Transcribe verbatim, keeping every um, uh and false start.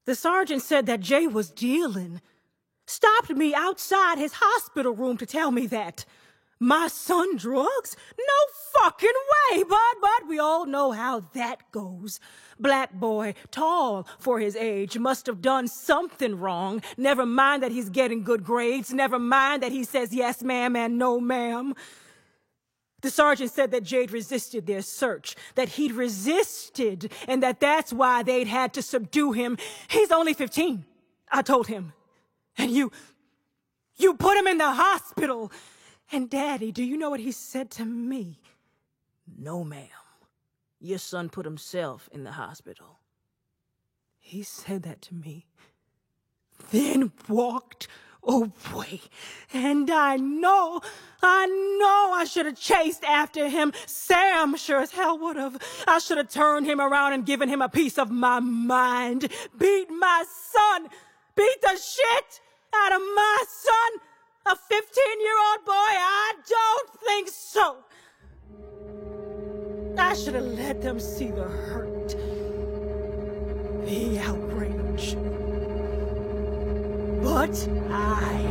The sergeant said that Jay was dealing. Stopped me outside his hospital room to tell me that. My son drugs? No fucking way, bud, but we all know how that goes. Black boy, tall for his age, must have done something wrong. Never mind that he's getting good grades. Never mind that he says yes, ma'am, and no, ma'am. The sergeant said that Jade resisted their search, that he'd resisted, and that that's why they'd had to subdue him. He's only fifteen, I told him. And you, you put him in the hospital. And Daddy, do you know what he said to me? No, ma'am. Your son put himself in the hospital. He said that to me, then walked away. And I know, I know I should have chased after him. Sam sure as hell would have. I should have turned him around and given him a piece of my mind. Beat my son. Beat the shit out of my son. A fifteen-year-old boy? I don't think so. I should have let them see the hurt, the outrage. But I